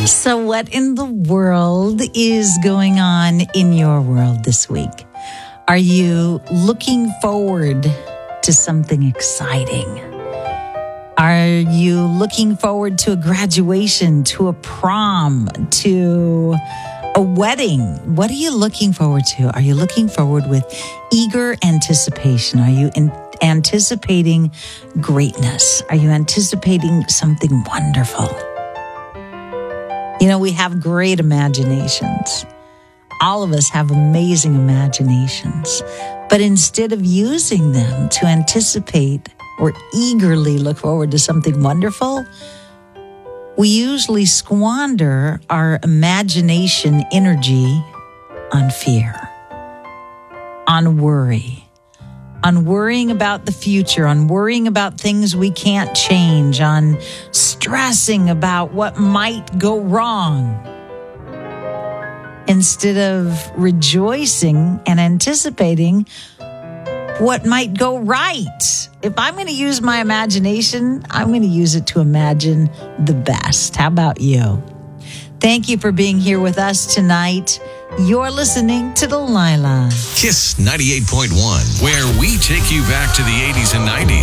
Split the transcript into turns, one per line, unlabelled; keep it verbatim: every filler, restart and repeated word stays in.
So what in the world is going on in your world this week? Are you looking forward to something exciting? Are you looking forward to a graduation, to a prom, to a wedding? What are you looking forward to? Are you looking forward with eager anticipation? Are you in, anticipating greatness? Are you anticipating something wonderful? You know, we have great imaginations. All of us have amazing imaginations. But instead of using them to anticipate or eagerly look forward to something wonderful, we usually squander our imagination energy on fear, on worry, on worrying about the future, on worrying about things we can't change, on stressing about what might go wrong, instead of rejoicing and anticipating what might go right. If I'm going to use my imagination, I'm going to use it to imagine the best. How about you? Thank you for being here with us tonight. You're listening to Delilah.
Kiss ninety-eight point one, where we take you back to the eighties and nineties.